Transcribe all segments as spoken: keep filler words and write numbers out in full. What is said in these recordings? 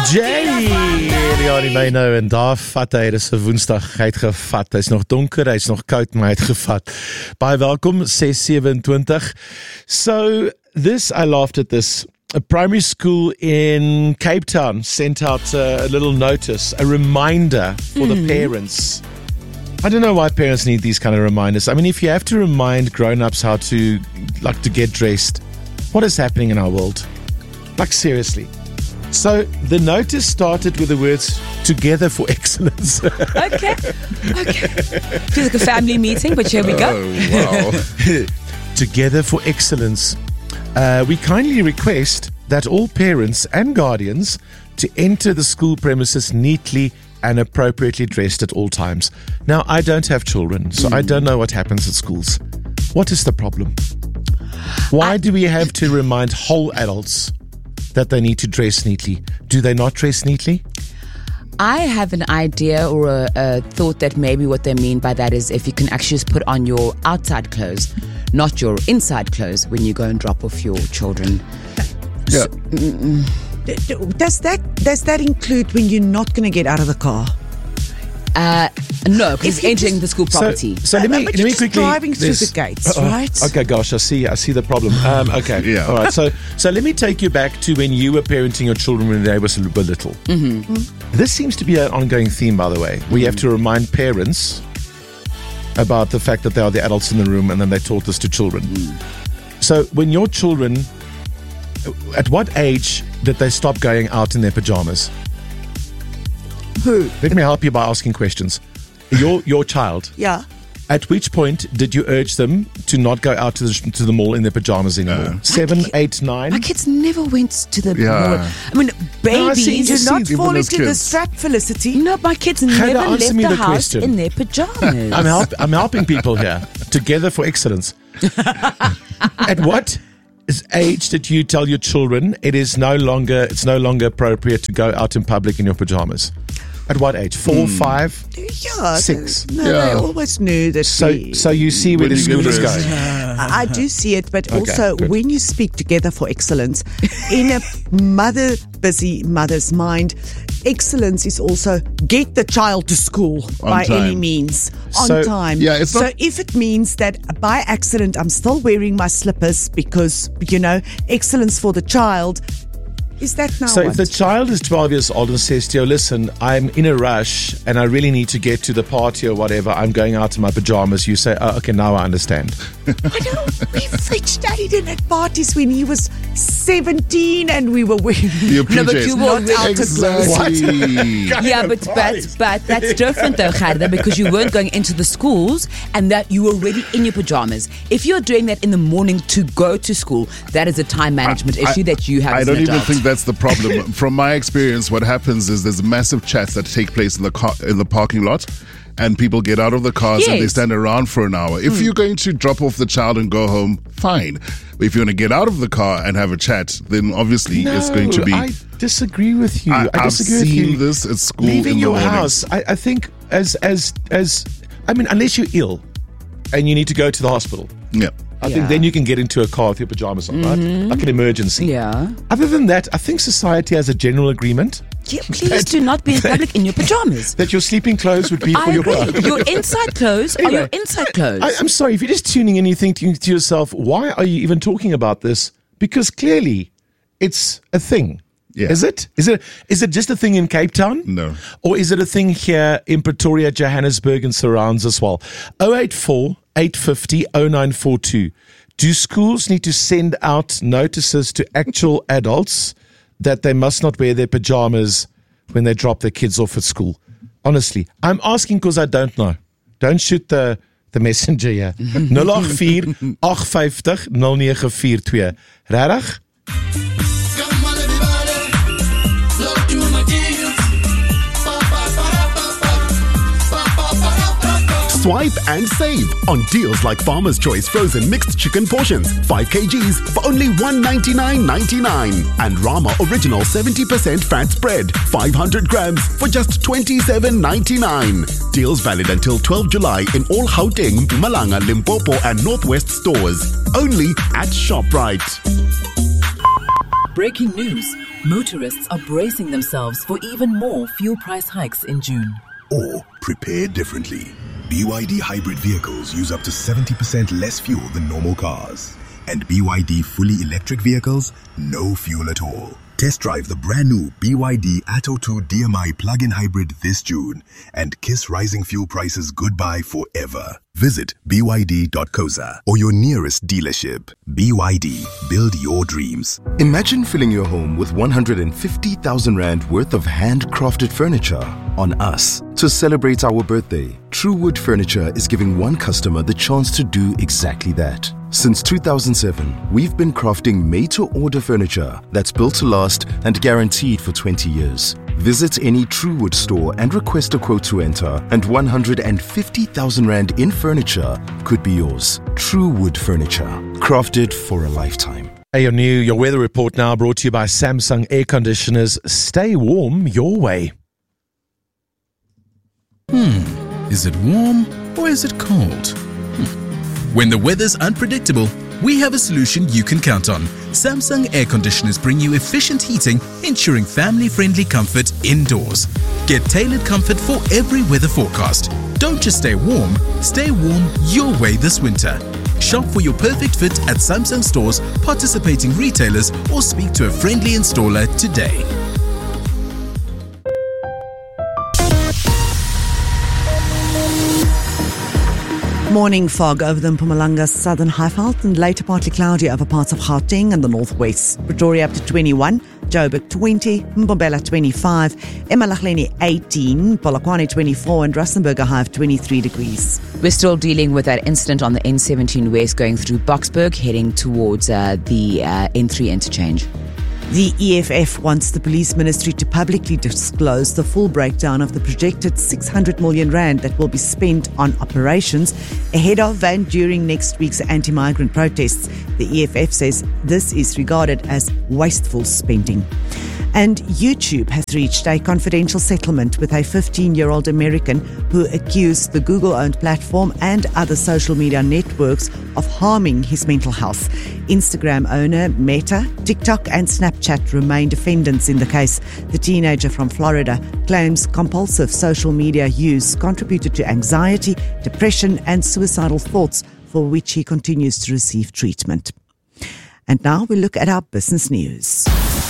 Jay, ja, die my nou en daar vat hy, dit is 'n Woensdag, hy het gevat, hy is nog donker, hy is nog koud, maar hy het gevat. Baie welkom, ses sewenty. So, this, I laughed at this. A primary school in Cape Town sent out a, a little notice, a reminder for mm. the parents. I don't know why parents need these kind of reminders. I mean, if you have to remind grown-ups how to, like, to get dressed, what is happening in our world? Like, seriously. So, the notice started with the words, together for excellence. Okay, okay. Feels like a family meeting, but here we go. Oh, wow. Together for excellence. Uh, we kindly request that all parents and guardians to enter the school premises neatly and appropriately dressed at all times. Now, I don't have children, so mm. I don't know what happens at schools. What is the problem? Why I, do we have to remind whole adults that they need to dress neatly? Do they not dress neatly? I have an idea or a, a thought that maybe what they mean by that is if you can actually just put on your outside clothes, not your inside clothes when you go and drop off your children. Yeah. So, mm-mm. Does that does that include when you're not going to get out of the car? Uh, no, because it's entering just, the school property. So, so let me, but let me just quickly driving through the gates, uh, right? Okay, gosh, I see, I see the problem. Um, okay, Yeah. all right. So, so let me take you back to when you were parenting your children when they were little. Mm-hmm. Mm. This seems to be an ongoing theme, by the way. We mm. have to remind parents about the fact that they are the adults in the room, and then they taught this to children. Mm. So, when your children, at what age did they stop going out in their pajamas? Who? Let me help you by asking questions. Your your child. Yeah. At which point did you urge them to not go out to the to the mall in their pajamas anymore? No. Seven, ki- eight, nine. My kids never went to the Yeah. mall. I mean, No, I see- babies. you Do not see, fall even as into the kids. trap, Felicity. No, my kids Hannah, never answer left me the the house question. in their pajamas. I'm help, I'm helping people here. Together for excellence. At what is age did you tell your children it is no longer it's no longer appropriate to go out in public in your pajamas? At what age? Four, Mm. five? Yeah. Six. No, Yeah. they always knew that. So we, so you see where When the you get school is dressed. going. I I do see it, but Okay, also good. when you speak together for excellence, in a mother busy mother's mind, excellence is also get the child to school On by time. any means on So- time. Yeah, it's so not- if it means that by accident I'm still wearing my slippers because you know excellence for the child. Is that now So what? if the child is twelve years old and says to you, listen, I'm in a rush and I really need to get to the party or whatever, I'm going out in my pajamas, you say, oh, okay, now I understand. I know we've reached daddy in at parties when he was seventeen and we were wearing Your No, but P Js. you were not outer Exactly. Yeah, but but but that's different though, Gerda, because you weren't going into the schools and that you were already in your pajamas. If you're doing that in the morning to go to school, that is a time management I- issue that you have I as don't an even adult. think that's the problem. From my experience, what happens is there's massive chats that take place in the car, in the parking lot, and people get out of the cars and they Yes. stand around for an hour. If you're going to drop off the child and go home, fine. But if you're going to get out of the car and have a chat, then obviously it's going to be. I disagree with you. I, I I've disagree with seen you. this at school Leaving in the your mornings. house. I, I think as as as I mean, unless you're ill and you need to go to the hospital, Yeah. I Yeah. think then you can get into a car with your pajamas on, right? Like an emergency. Yeah. Other than that, I think society has a general agreement Yeah, please do not be in public in your pajamas. that your sleeping clothes would be for I your agree. Your inside clothes are Anyway, your inside clothes. I, I'm sorry, if you're just tuning in, you think to, to yourself, why are you even talking about this? Because clearly it's a thing. Yeah. Is it? Is it is it just a thing in Cape Town? No. Or is it a thing here in Pretoria, Johannesburg and surrounds as well? oh eight four, eight five oh, oh nine four two. Do schools need to send out notices to actual adults that they must not wear their pajamas when they drop their kids off at school? Honestly, I'm asking because I don't know. Don't shoot the the messenger here. nul agt vier, agt vyf nul, nul nine four two. Regtig? Swipe and save on deals like Farmer's Choice frozen mixed chicken portions, five kilograms for only one ninety-nine ninety-nine. And Rama Original seventy percent fat spread, five hundred grams for just twenty-seven ninety-nine. Deals valid until twelfth July in all Gauteng, Mpumalanga, Limpopo and Northwest stores. Only at ShopRite. Breaking news. Motorists are bracing themselves for even more fuel price hikes in June. Or prepare differently. B Y D hybrid vehicles use up to seventy percent less fuel than normal cars. And B Y D fully electric vehicles, no fuel at all. Test drive the brand new B Y D Atto two D M I plug-in hybrid this June and kiss rising fuel prices goodbye forever. Visit b y d dot co za or your nearest dealership. B Y D, build your dreams. Imagine filling your home with one hundred fifty thousand rand worth of handcrafted furniture on us. To celebrate our birthday, Truewood Furniture is giving one customer the chance to do exactly that. Since two thousand seven, we've been crafting made-to-order furniture that's built to last and guaranteed for twenty years. Visit any Truewood store and request a quote to enter, and one hundred fifty thousand rand in furniture could be yours. Truewood Furniture, crafted for a lifetime. Hey, your new your weather report now brought to you by Samsung Air Conditioners. Stay warm your way. Hmm, is it warm or is it cold? Hmm. When the weather's unpredictable, we have a solution you can count on. Samsung Air Conditioners bring you efficient heating, ensuring family-friendly comfort indoors. Get tailored comfort for every weather forecast. Don't just stay warm, stay warm your way this winter. Shop for your perfect fit at Samsung stores, participating retailers, or speak to a friendly installer today. Morning fog over the Mpumalanga, southern Highveld, and later partly cloudy over parts of Gauteng and the northwest. Pretoria up to twenty-one, Joburg twenty, Mbombela twenty-five, eMalahleni eighteen, Polokwane twenty-four, and Rustenburg a high of twenty-three degrees. We're still dealing with that incident on the N seventeen West going through Boksburg, heading towards uh, the uh, N three interchange. The E F F wants the police ministry to publicly disclose the full breakdown of the projected six hundred million rand that will be spent on operations ahead of and during next week's anti-migrant protests. The E F F says this is regarded as wasteful spending. And YouTube has reached a confidential settlement with a fifteen-year-old American who accused the Google-owned platform and other social media networks of harming his mental health. Instagram owner Meta, TikTok and Snapchat remain defendants in the case. The teenager from Florida claims compulsive social media use contributed to anxiety, depression and suicidal thoughts, for which he continues to receive treatment. And now we look at our business news.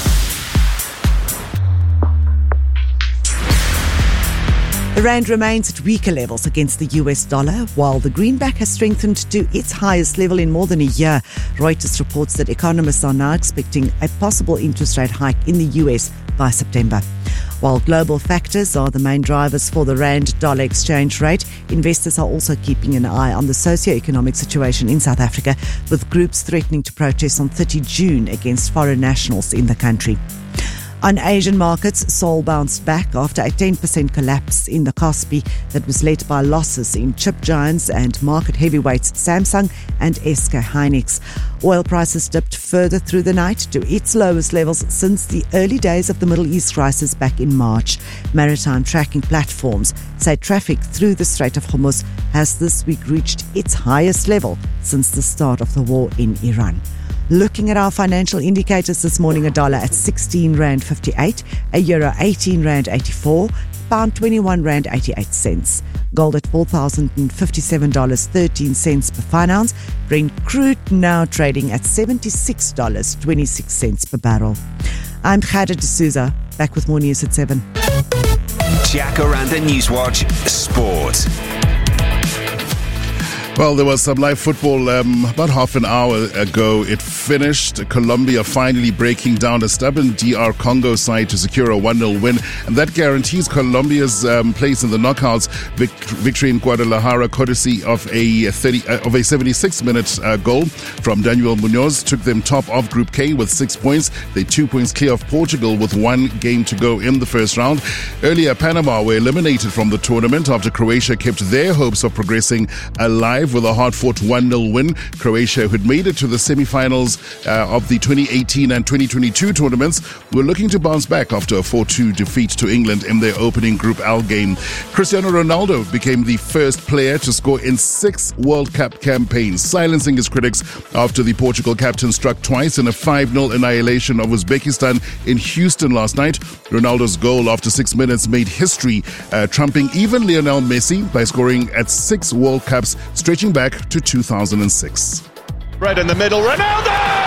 The rand remains at weaker levels against the U S dollar, while the greenback has strengthened to its highest level in more than a year. Reuters reports that economists are now expecting a possible interest rate hike in the U S by September. While global factors are the main drivers for the rand-dollar exchange rate, investors are also keeping an eye on the socio-economic situation in South Africa, with groups threatening to protest on the thirtieth of June against foreign nationals in the country. On Asian markets, Seoul bounced back after a ten percent collapse in the Kospi that was led by losses in chip giants and market heavyweights Samsung and S K Hynix. Oil prices dipped further through the night to its lowest levels since the early days of the Middle East crisis back in March. Maritime tracking platforms say traffic through the Strait of Hormuz has this week reached its highest level since the start of the war in Iran. Looking at our financial indicators this morning, a dollar at sixteen rand fifty-eight, a euro eighteen rand eighty-four, pound twenty-one rand eighty-eight cents. Gold at four thousand fifty-seven dollars and thirteen cents per fine ounce. Brent crude now trading at seventy-six dollars and twenty-six cents per barrel. I'm Khada D'Souza, back with more news at seven. Jacaranda Newswatch Sport. Well, there was some live football um, about half an hour ago. It finished. Colombia finally breaking down a stubborn D R Congo side to secure a one nil win. And that guarantees Colombia's um, place in the knockouts. Vic- victory in Guadalajara, courtesy of a thirty uh, of a seventy-six minute uh, goal from Daniel Munoz, took them top of Group K with six points. They're two points clear of Portugal with one game to go in the first round. Earlier, Panama were eliminated from the tournament after Croatia kept their hopes of progressing alive five with a hard-fought one nil win. Croatia, who'd made it to the semi-finals uh, of the twenty eighteen and twenty twenty-two tournaments, were looking to bounce back after a four two defeat to England in their opening Group L game. Cristiano Ronaldo became the first player to score in six World Cup campaigns, silencing his critics after the Portugal captain struck twice in a five nil annihilation of Uzbekistan in Houston last night. Ronaldo's goal after six minutes made history, uh, trumping even Lionel Messi by scoring at six World Cups, stretching back to two thousand six. Right in the middle, Ronaldo!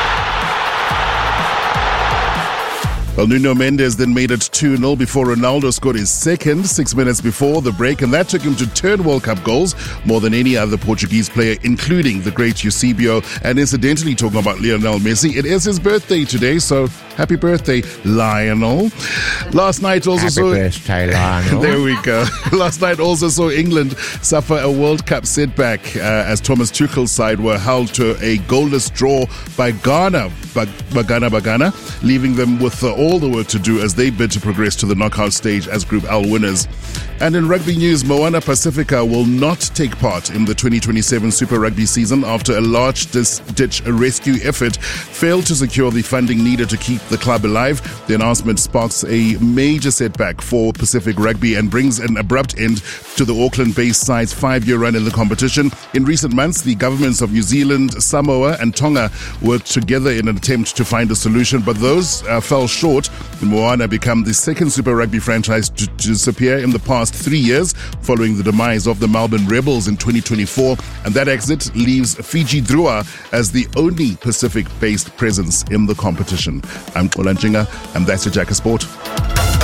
Well, Nuno Mendes then made it two nil before Ronaldo scored his second six minutes before the break, and that took him to ten World Cup goals, more than any other Portuguese player, including the great Eusebio. And incidentally, talking about Lionel Messi, it is his birthday today, so happy birthday, Lionel. Last night also Happy saw... birthday, Lionel. There we go. Last night also saw England suffer a World Cup setback uh, as Thomas Tuchel's side were held to a goalless draw by Ghana, Bagana Bagana, leaving them with uh, all the work to do as they bid to progress to the knockout stage as Group L winners. And in rugby news, Moana Pacifica will not take part in the twenty twenty-seven Super Rugby season after a large ditch rescue effort failed to secure the funding needed to keep the club alive. The announcement sparks a major setback for Pacific Rugby and brings an abrupt end to the Auckland-based side's five-year run in the competition. In recent months, the governments of New Zealand, Samoa and Tonga worked together in an attempt to find a solution, but those uh, fell short. Moana became the second Super Rugby franchise to, to disappear in the past three years following the demise of the Melbourne Rebels in twenty twenty-four, and that exit leaves Fiji Drua as the only Pacific-based presence in the competition. I'm Kola Njinga, and that's your Jack of Sport.